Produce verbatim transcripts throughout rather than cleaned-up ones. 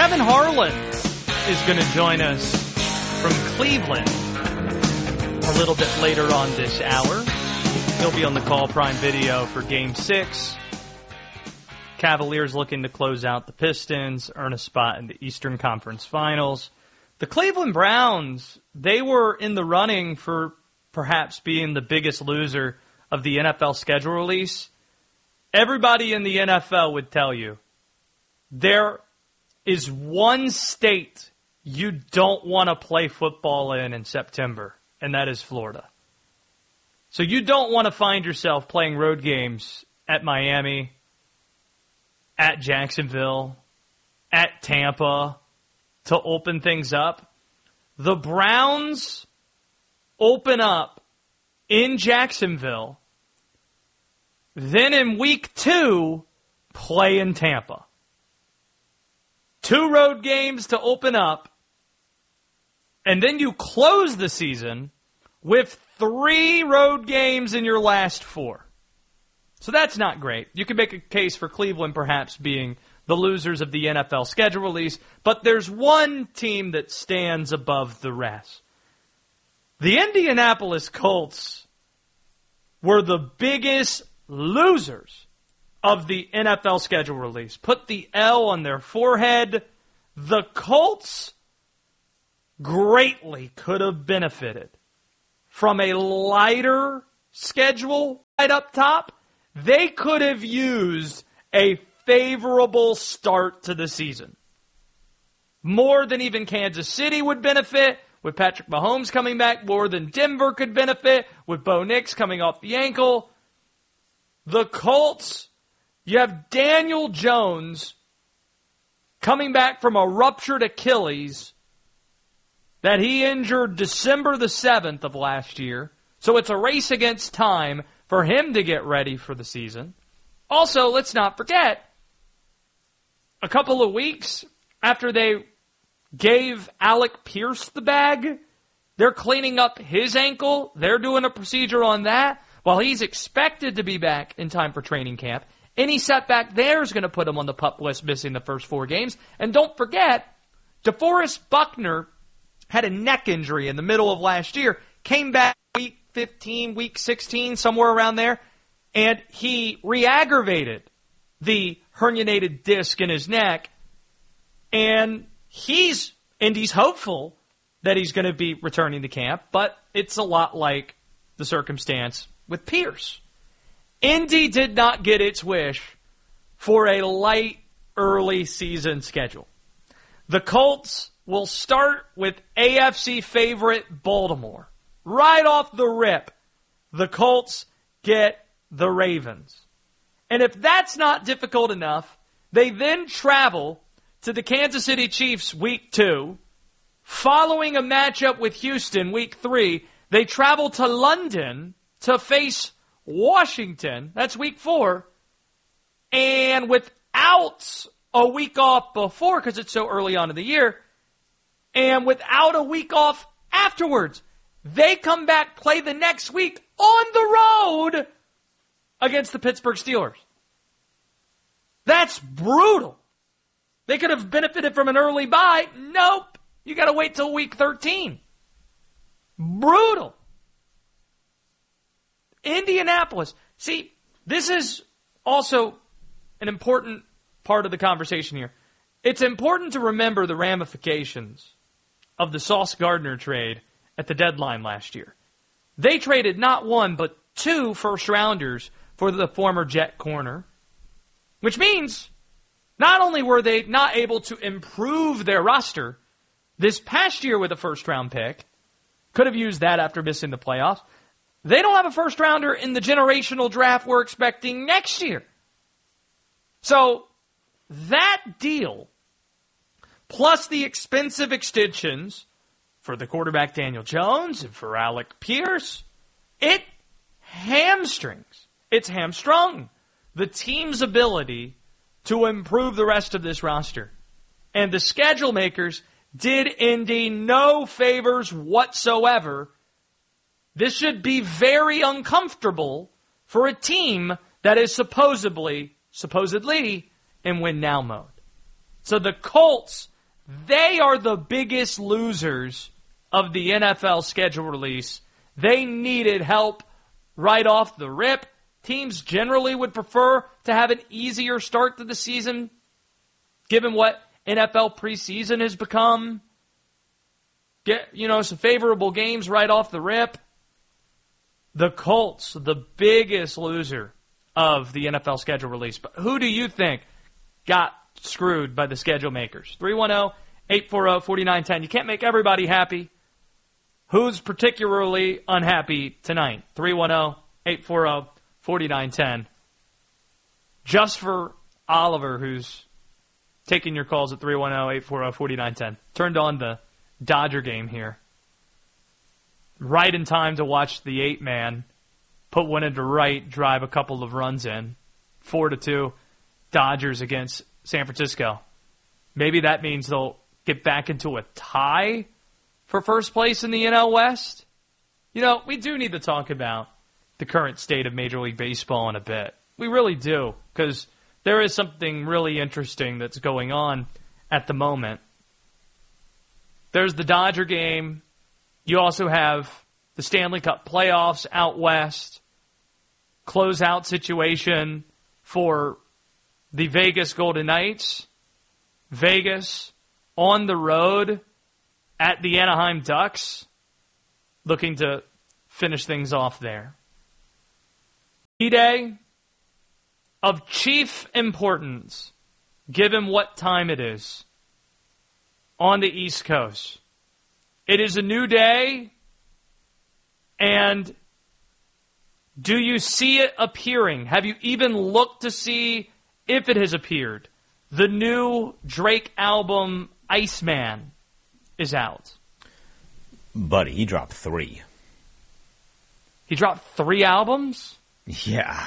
Kevin Harlan is going to join us from Cleveland a little bit later on this hour. He'll be on the Call Prime Video for Game six. Cavaliers looking to close out the Pistons, earn a spot in the Eastern Conference Finals. The Cleveland Browns, they were in the running for perhaps being the biggest loser of the N F L schedule release. Everybody in the N F L would tell you there is one state you don't want to play football in in September, and that is Florida. So you don't want to find yourself playing road games at Miami, at Jacksonville, at Tampa to open things up. The Browns open up in Jacksonville, then in week two, play in Tampa. Two road games to open up, and then you close the season with three road games in your last four. So that's not great. You can make a case for Cleveland perhaps being the losers of the N F L schedule release, but there's one team that stands above the rest. The Indianapolis Colts were the biggest losers of the N F L schedule release. Put the L on their forehead. The Colts greatly could have benefited from a lighter schedule right up top. They could have used a favorable start to the season. More than even Kansas City would benefit, with Patrick Mahomes coming back, more than Denver could benefit, with Bo Nix coming off the ankle. The Colts, you have Daniel Jones coming back from a ruptured Achilles that he injured December the seventh of last year. So it's a race against time for him to get ready for the season. Also, let's not forget, a couple of weeks after they gave Alec Pierce the bag, they're cleaning up his ankle. They're doing a procedure on that while he's expected to be back in time for training camp. Any setback there is going to put him on the PUP list, missing the first four games. And don't forget, DeForest Buckner had a neck injury in the middle of last year, came back week fifteen, week sixteen, somewhere around there, and he re-aggravated the herniated disc in his neck, and he's, and he's hopeful that he's going to be returning to camp, but it's a lot like the circumstance with Pierce. Indy did not get its wish for a light early season schedule. The Colts will start with A F C favorite Baltimore. Right off the rip, the Colts get the Ravens. And if that's not difficult enough, they then travel to the Kansas City Chiefs week two. Following a matchup with Houston week three, they travel to London to face Washington. That's week four. And without a week off before, because it's so early on in the year, and without a week off afterwards, they come back, play the next week on the road against the Pittsburgh Steelers. That's brutal. They could have benefited from an early bye. Nope. You got to wait till week thirteen. Brutal. Indianapolis. See, this is also an important part of the conversation here. It's important to remember the ramifications of the Sauce Gardner trade at the deadline last year. They traded not one, but two first-rounders for the former Jet corner, which means not only were they not able to improve their roster this past year with a first-round pick, could have used that after missing the playoffs, they don't have a first-rounder in the generational draft we're expecting next year. So that deal, plus the expensive extensions for the quarterback Daniel Jones and for Alec Pierce, it hamstrings, it's hamstrung the team's ability to improve the rest of this roster. And the schedule makers did Indy no favors whatsoever. This should be very uncomfortable for a team that is supposedly, supposedly in win-now mode. So the Colts They are the biggest losers of the N F L schedule release. They needed help right off the rip. Teams generally would prefer to have an easier start to the season, given what N F L preseason has become. Get, you know, some favorable games right off the rip. The Colts, the biggest loser of the N F L schedule release. But who do you think got screwed by the schedule makers? three one zero, eight four zero, four nine one zero. You can't make everybody happy. Who's particularly unhappy tonight? three one zero, eight four zero, four nine one zero. Just for Oliver, who's taking your calls at three one zero, eight four zero, four nine one zero. Turned on the Dodger game here. Right in time to watch the eight-man put one into right, drive a couple of runs in. Four to two, Dodgers against San Francisco. Maybe that means they'll get back into a tie for first place in the N L West. You know, we do need to talk about the current state of Major League Baseball in a bit. We really do, because there is something really interesting that's going on at the moment. There's the Dodger game. You also have the Stanley Cup playoffs out west, closeout situation for the Vegas Golden Knights. Vegas on the road at the Anaheim Ducks, looking to finish things off there. D-Day of chief importance, given what time it is on the East Coast. It is a new day, and do you see it appearing? Have you even looked to see if it has appeared? The new Drake album, Iceman, is out. Buddy, he dropped three. He dropped three albums? Yeah.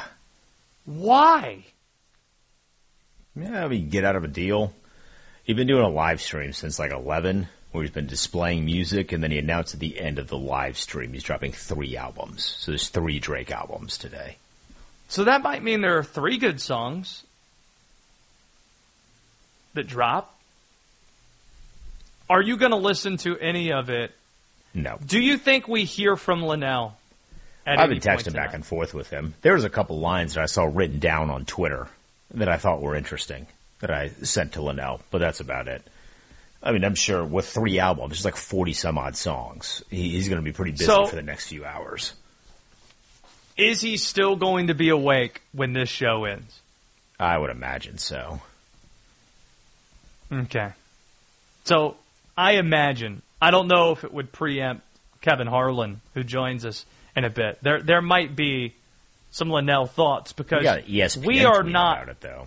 Why? Yeah, I mean, get out of a deal. He's been doing a live stream since like eleven, where he's been displaying music, and then he announced at the end of the live stream he's dropping three albums. So there's three Drake albums today. So that might mean there are three good songs that drop. Are you going to listen to any of it? No. Do you think we hear from Linnell? I've been texting back and forth with him. There was a couple lines that I saw written down on Twitter that I thought were interesting that I sent to Linnell, but that's about it. I mean, I'm sure with three albums, there's like forty some odd songs. He's going to be pretty busy so, for the next few hours. Is he still going to be awake when this show ends? I would imagine so. Okay. So I imagine, I don't know if it would preempt Kevin Harlan, who joins us in a bit. There there might be some Linnell thoughts, because we, got E S P N we are not about it, though.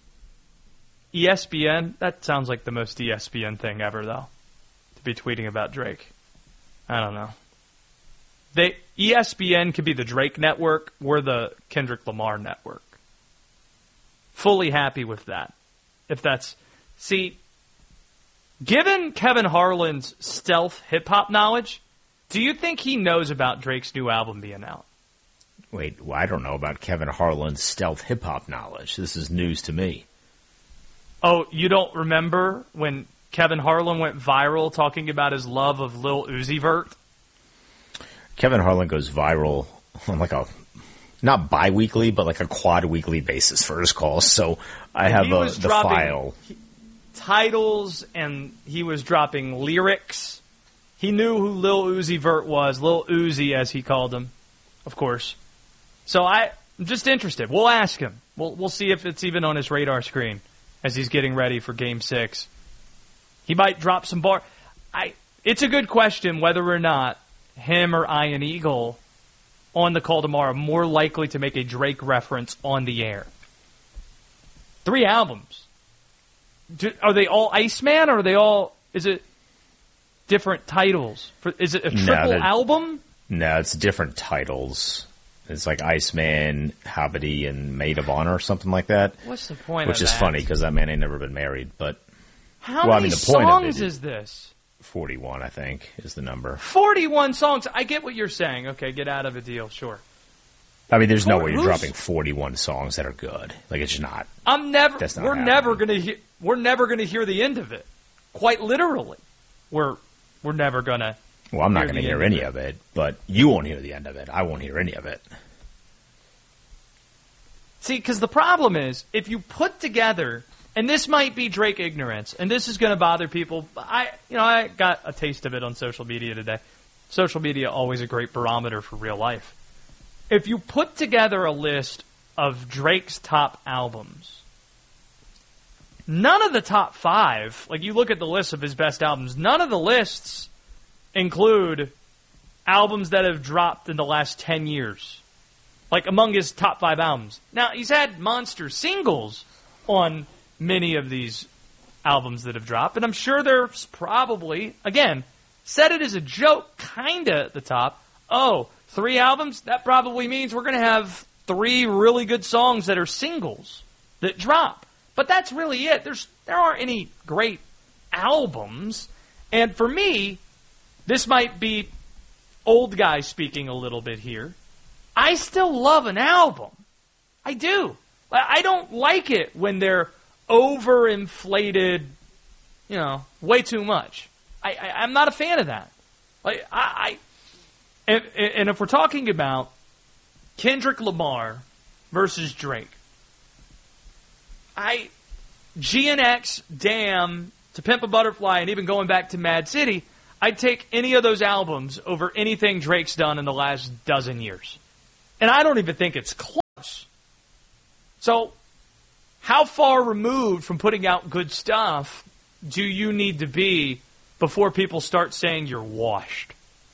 E S P N, that sounds like the most E S P N thing ever, though, to be tweeting about Drake. I don't know. They E S P N could be the Drake network. We're the Kendrick Lamar network. Fully happy with that. If that's... See, given Kevin Harlan's stealth hip-hop knowledge, do you think he knows about Drake's new album being out? Wait, well, I don't know about Kevin Harlan's stealth hip-hop knowledge. This is news to me. Oh, you don't remember when Kevin Harlan went viral talking about his love of Lil Uzi Vert? Kevin Harlan goes viral on like a, not bi-weekly, but like a quad-weekly basis for his calls. So I have a, the file. Titles, and he was dropping lyrics. He knew who Lil Uzi Vert was. Lil Uzi, as he called him, of course. So I, I'm just interested. We'll ask him. We'll, we'll see if it's even on his radar screen as he's getting ready for Game six. He might drop some bar. I. It's a good question whether or not him or Ian Eagle on the call tomorrow are more likely to make a Drake reference on the air. Three albums. Do, are they all Iceman, or are they all... Is it different titles? For, is it a triple no, album? No, it's different titles. It's like Iceman, Habity, and Maid of Honor or something like that. What's the point Which of is that? funny, because that man ain't never been married. But How well, many I mean, the point songs of it is this? forty-one, I think, is the number. forty-one songs. I get what you're saying. Okay, get out of a deal, sure. I mean, there's For, no way you're who's, dropping forty-one songs that are good. Like, it's not. I'm never. That's not we're happening. never gonna. He, we're never gonna hear the end of it. quite literally, we're we're never going to Well, I'm not going to hear any of it, but you won't hear the end of it. I won't hear any of it. See, because the problem is, if you put together, and this might be Drake ignorance, and this is going to bother people. I, you know, I got a taste of it on social media today. Social media always a great barometer for real life. If you put together a list of Drake's top albums, none of the top five, like you look at the list of his best albums, none of the lists include albums that have dropped in the last ten years. Like among his top five albums. Now, he's had monster singles on many of these albums that have dropped, and I'm sure there's probably, again, said it as a joke, kind of at the top. Oh, three albums? That probably means we're going to have three really good songs that are singles that drop. But that's really it. There's there aren't any great albums. And for me, this might be old guy speaking a little bit here. I still love an album. I do. I don't like it when they're overinflated, you know, way too much. I, I, I'm not a fan of that. Like I, I and, and if we're talking about Kendrick Lamar versus Drake, I G N X, Damn, To Pimp a Butterfly, and even going back to Mad City, I'd take any of those albums over anything Drake's done in the last dozen years. And I don't even think it's close. So, how far removed from putting out good stuff do you need to be before people start saying you're washed?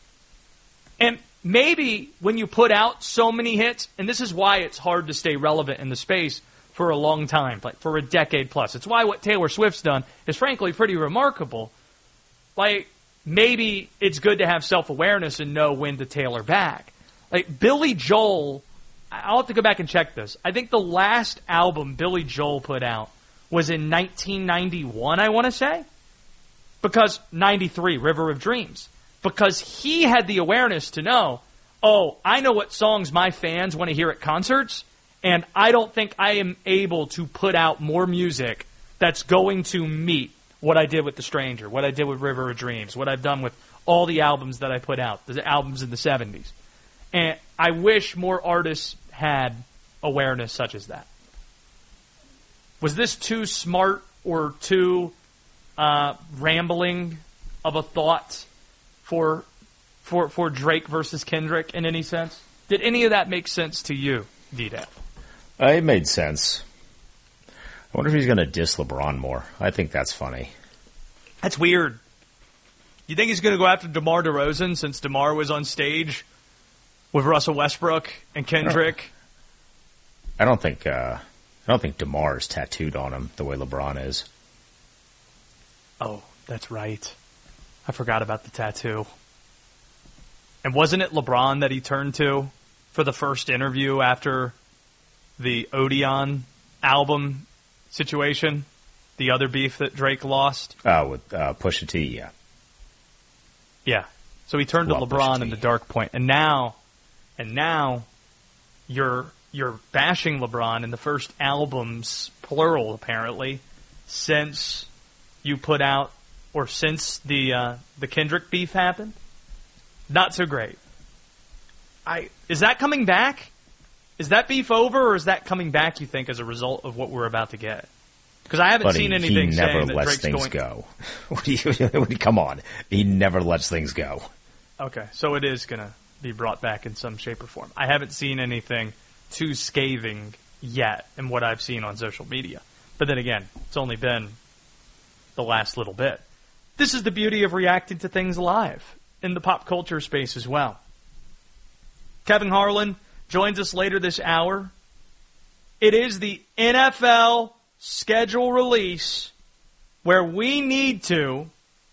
And maybe when you put out so many hits, and this is why it's hard to stay relevant in the space for a long time, like for a decade plus. It's why what Taylor Swift's done is frankly pretty remarkable. Like, maybe it's good to have self-awareness and know when to tailor back. Like, Billy Joel, I'll have to go back and check this. I think the last album Billy Joel put out was in nineteen ninety-one, I want to say. Because, ninety-three, River of Dreams. Because he had the awareness to know, oh, I know what songs my fans want to hear at concerts, and I don't think I am able to put out more music that's going to meet what I did with The Stranger, what I did with River of Dreams, what I've done with all the albums that I put out, the albums in the seventies. And I wish more artists had awareness such as that. Was this too smart or too uh, rambling of a thought for for for Drake versus Kendrick in any sense? Did any of that make sense to you, D-Dap? Uh, it made sense. I wonder if he's going to diss LeBron more. I think that's funny. That's weird. You think he's going to go after DeMar DeRozan since DeMar was on stage with Russell Westbrook and Kendrick? I don't think uh, I don't think DeMar's tattooed on him the way LeBron is. Oh, that's right. I forgot about the tattoo. And wasn't it LeBron that he turned to for the first interview after the Odeon album situation? The other beef that Drake lost? Oh, with uh, Pusha T, yeah. Yeah. So he turned Love to LeBron in the dark point. And now, and now you're you're bashing LeBron in the first albums, plural apparently, since you put out, or since the uh, the Kendrick beef happened. Not so great. I is that coming back? Is that beef over, or is that coming back, you think, as a result of what we're about to get? Because I haven't Buddy, seen anything he never saying that lets Drake's things going... go. What do you, come on. He never lets things go. Okay, so it is going to be brought back in some shape or form. I haven't seen anything too scathing yet in what I've seen on social media. But then again, it's only been the last little bit. This is the beauty of reacting to things live in the pop culture space as well. Kevin Harlan joins us later this hour. It is the N F L schedule release where we need to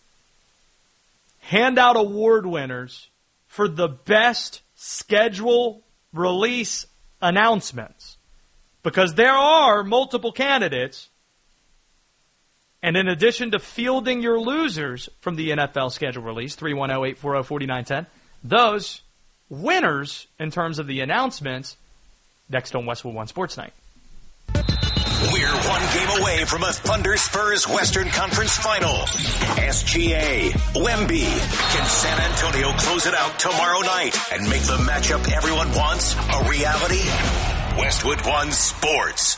hand out award winners for the best schedule release announcements. Because there are multiple candidates. And in addition to fielding your losers from the N F L schedule release, three one zero, eight four zero, four nine one zero, those winners in terms of the announcements, next on Westwood One Sports Night. We We're one game away from a Thunder Spurs Western Conference final. S G A, Wemby. Can San Antonio close it out tomorrow night and make the matchup everyone wants a reality? Westwood One Sports.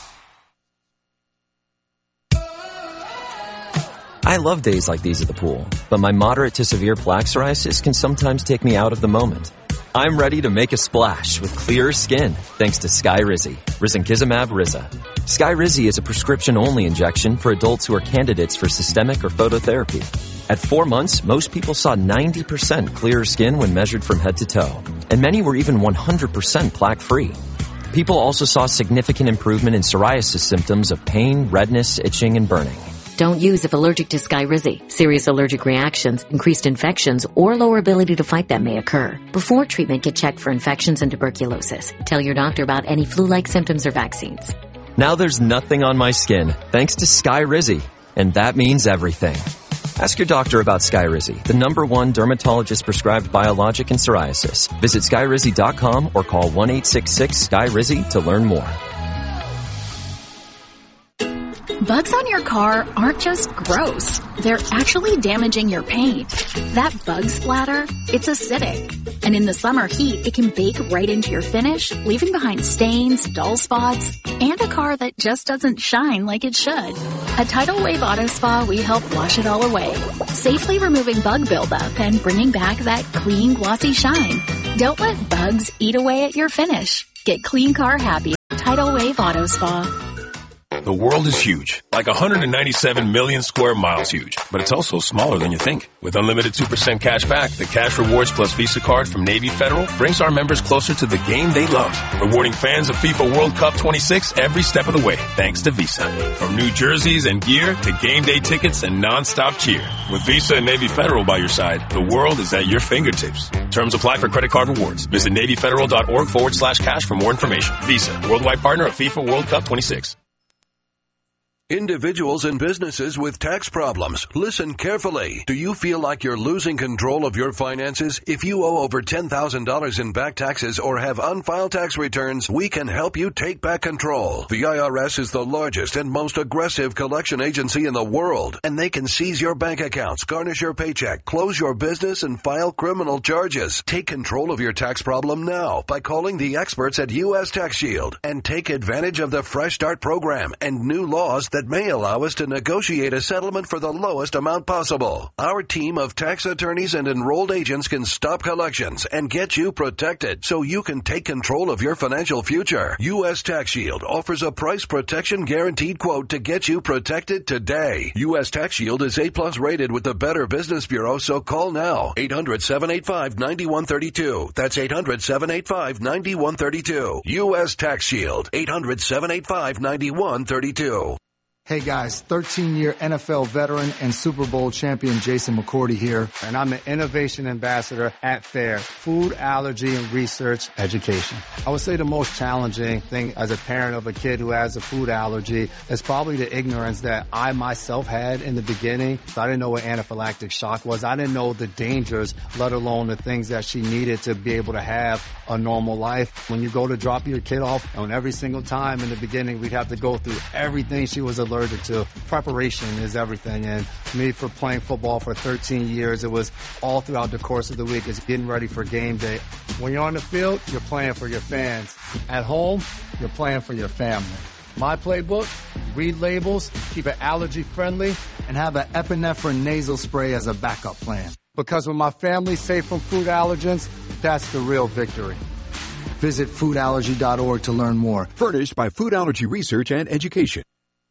I love days like these at the pool, but my moderate to severe plaque psoriasis can sometimes take me out of the moment. I'm ready to make a splash with clearer skin thanks to Skyrizi, Risankizumab Riza. Skyrizi is a prescription-only injection for adults who are candidates for systemic or phototherapy. At four months, most people saw ninety percent clearer skin when measured from head to toe, and many were even one hundred percent plaque-free. People also saw significant improvement in psoriasis symptoms of pain, redness, itching, and burning. Don't use if allergic to Skyrizi. Serious allergic reactions, increased infections, or lower ability to fight them may occur. Before treatment, get checked for infections and tuberculosis. Tell your doctor about any flu-like symptoms or vaccines. Now there's nothing on my skin, thanks to Skyrizi, and that means everything. Ask your doctor about Skyrizi, the number one dermatologist-prescribed biologic in psoriasis. Visit Skyrizi dot com or call one eight six six Skyrizi to learn more. Bugs on your car aren't just gross. They're actually damaging your paint. That bug splatter, it's acidic. And in the summer heat, it can bake right into your finish, leaving behind stains, dull spots, and a car that just doesn't shine like it should. At Tidal Wave Auto Spa, we help wash it all away, safely removing bug buildup and bringing back that clean, glossy shine. Don't let bugs eat away at your finish. Get clean car happy at Tidal Wave Auto Spa. The world is huge, like one hundred ninety-seven million square miles huge, but it's also smaller than you think. With unlimited two percent cash back, the Cash Rewards Plus Visa card from Navy Federal brings our members closer to the game they love, rewarding fans of FIFA World Cup twenty-six every step of the way, thanks to Visa. From new jerseys and gear to game day tickets and non-stop cheer. With Visa and Navy Federal by your side, the world is at your fingertips. Terms apply for credit card rewards. Visit NavyFederal.org forward slash cash for more information. Visa, worldwide partner of FIFA World Cup twenty-six. Individuals and businesses with tax problems, listen carefully. Do you feel like you're losing control of your finances? If you owe over ten thousand dollars in back taxes or have unfiled tax returns, we can help you take back control. The I R S is the largest and most aggressive collection agency in the world, and they can seize your bank accounts, garnish your paycheck, close your business, and file criminal charges. Take control of your tax problem now by calling the experts at U S Tax Shield and take advantage of the Fresh Start program and new laws that may allow us to negotiate a settlement for the lowest amount possible. Our team of tax attorneys and enrolled agents can stop collections and get you protected so you can take control of your financial future. U S Tax Shield offers a price protection guaranteed quote to get you protected today. U S Tax Shield is A plus rated with the Better Business Bureau, so call now. eight hundred, seven eight five, nine one three two. That's eight hundred, seven eight five, nine one three two. U S Tax Shield. eight hundred, seven eight five, nine one three two. Hey guys, thirteen-year N F L veteran and Super Bowl champion Jason McCourty here, and I'm the Innovation Ambassador at FAIR, Food Allergy and Research Education. I would say the most challenging thing as a parent of a kid who has a food allergy is probably the ignorance that I myself had in the beginning. I didn't know what anaphylactic shock was. I didn't know the dangers, let alone the things that she needed to be able to have a normal life. When you go to drop your kid off, and every single time in the beginning we'd have to go through everything she was allergic allergic to. Preparation is everything, and me, for playing football for thirteen years, it was all throughout the course of the week. It's getting ready for game day. When you're on the field, you're playing for your fans. At home, you're playing for your family. My playbook: read labels, keep it allergy friendly, and have an epinephrine nasal spray as a backup plan. Because when my family's safe from food allergens, that's the real victory. Visit food allergy dot org to learn more. Furnished by Food Allergy Research and Education.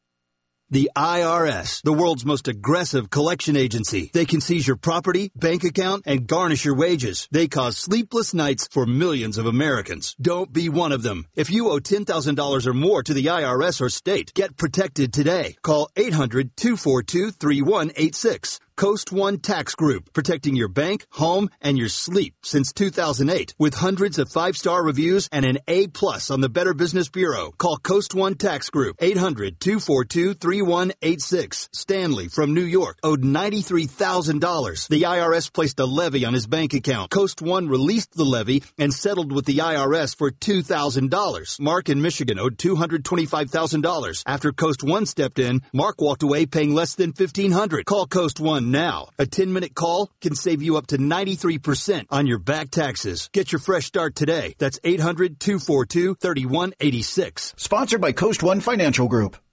The I R S, the world's most aggressive collection agency. They can seize your property, bank account, and garnish your wages. They cause sleepless nights for millions of Americans. Don't be one of them. If you owe ten thousand dollars or more to the I R S or state, get protected today. Call eight hundred, two four two, three one eight six. Coast One Tax Group, protecting your bank, home, and your sleep since two thousand eight. With hundreds of five-star reviews and an A plus on the Better Business Bureau. Call Coast One Tax Group, eight hundred, two four two, three one eight six. Stanley from New York owed ninety-three thousand dollars. The I R S placed a levy on his bank account. Coast One released the levy and settled with the I R S for two thousand dollars. Mark in Michigan owed two hundred twenty-five thousand dollars. After Coast One stepped in, Mark walked away paying less than fifteen hundred dollars. Call Coast One now. A ten-minute call can save you up to ninety-three percent on your back taxes. Get your fresh start today. That's eight hundred, two four two, three one eight six. Sponsored by Coast One Financial Group.